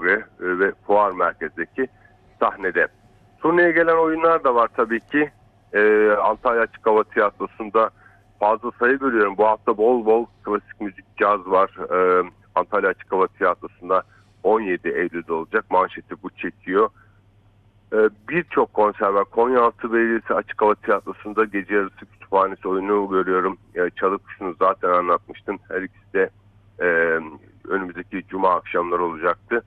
kongre ve fuar merkezindeki sahnede. Turneye gelen oyunlar da var tabii ki. Antalya Açık Hava Tiyatrosu'nda fazla sayı görüyorum. Bu hafta bol bol klasik müzik, caz var. Antalya Açık Hava Tiyatrosu'nda 17 Eylül'de olacak. Manşeti bu çekiyor. Birçok konser var. Konyaaltı Belediyesi Açık Hava Tiyatrosu'nda gece yarısı kütüphanesi oyunu görüyorum. Çalık Kuşu'nu zaten anlatmıştım. Her ikisi de önümüzdeki cuma akşamları olacaktı.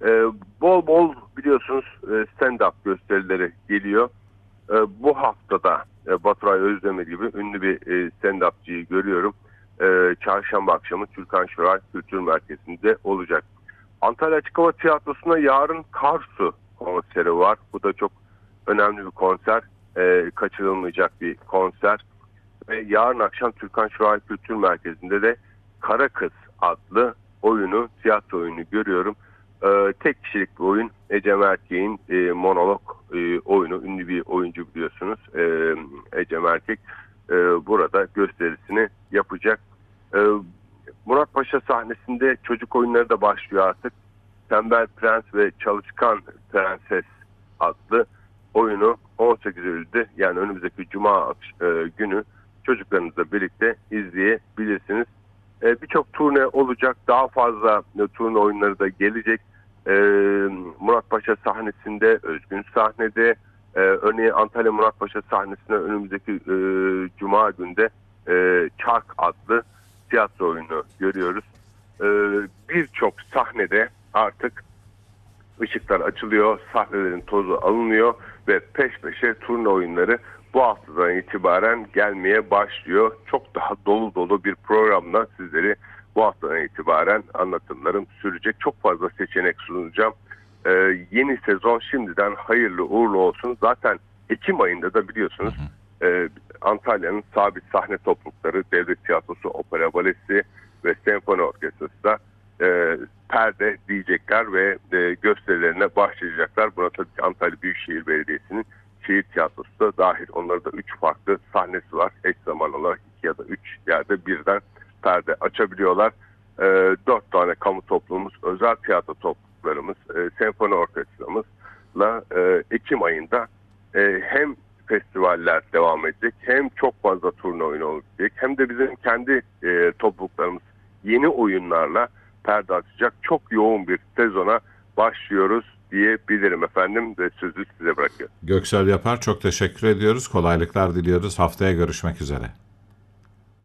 Bol bol biliyorsunuz stand-up gösterileri geliyor. Bu haftada Baturay Özdemir gibi ünlü bir stand-upçıyı görüyorum. Çarşamba akşamı Türkan Şoray Kültür Merkezi'nde olacak. Antalya Açık Hava Tiyatrosu'nda yarın Karsu konseri var. Bu da çok önemli bir konser. Kaçırılmayacak bir konser. Ve yarın akşam Türkan Şoray Kültür Merkezi'nde de Kara Kız adlı oyunu, tiyatro oyunu görüyorum. Tek kişilik bir oyun. Ecem Erkek'in monolog oyunu. Ünlü bir oyuncu biliyorsunuz. Ecem Erkek burada gösterisini yapacak. Muratpaşa sahnesinde çocuk oyunları da başlıyor artık. Tembel Prens ve Çalışkan Prenses adlı oyunu 18 Eylül'de, yani önümüzdeki cuma günü çocuklarınızla birlikte izleyebilirsiniz. Birçok turne olacak. Daha fazla turne oyunları da gelecek. Muratpaşa sahnesinde, Özgün sahnede, örneğin Antalya Muratpaşa sahnesinde önümüzdeki cuma günde Çark adlı tiyatro oyunu görüyoruz. Birçok sahnede artık ışıklar açılıyor, sahnelerin tozu alınıyor ve peş peşe turne oyunları bu haftadan itibaren gelmeye başlıyor. Çok daha dolu dolu bir programla sizleri bu haftadan itibaren anlatımlarım sürecek. Çok fazla seçenek sunacağım. Yeni sezon şimdiden hayırlı uğurlu olsun. Zaten Ekim ayında da biliyorsunuz Antalya'nın sabit sahne toplulukları, Devlet Tiyatrosu, Opera Balesi ve Senfoni Orkestrası da perde diyecekler ve gösterilerine başlayacaklar. Buna tabii ki Antalya Büyükşehir Belediyesi'nin şehir tiyatrosu da dahil. Onlarda 3 farklı sahnesi var. Eş zamanlı olarak 2 ya da 3 yerde birden perde açabiliyorlar. 4 tane kamu topluluğumuz, özel tiyatro topluluklarımız, senfoni orkestramızla Ekim ayında hem festivaller devam edecek, hem çok fazla turne oyunu olacak, hem de bizim kendi topluluklarımız yeni oyunlarla perde açacak. Çok yoğun bir sezona başlıyoruz diyebilirim efendim ve sözü size bırakıyorum. Göksel Yapar, çok teşekkür ediyoruz. Kolaylıklar diliyoruz. Haftaya görüşmek üzere.